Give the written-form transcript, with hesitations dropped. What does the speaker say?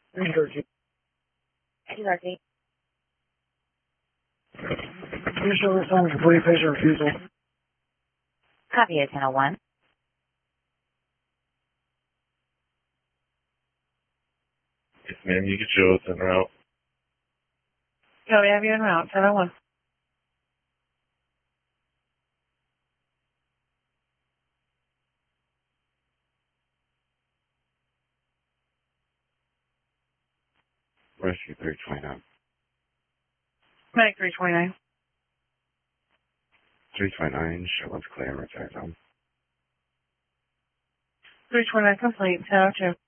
313. 213. Can you show this time complete patient refusal? Copy it, 1001. Yes, ma'am, you can show us en route. Yeah, we have you en route, 1001. Rescue 329. Medic 329. 329, show us clear, return home. 329 complete, 1002.